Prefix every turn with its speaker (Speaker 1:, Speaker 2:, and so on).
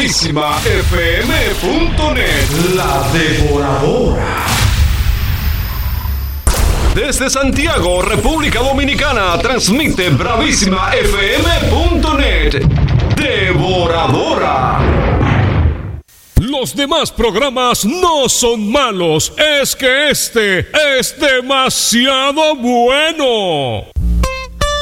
Speaker 1: BravísimaFM.net, la devoradora. Desde Santiago, República Dominicana, transmite BravísimaFM.net, devoradora.
Speaker 2: Los demás programas no son malos, es que este es demasiado bueno.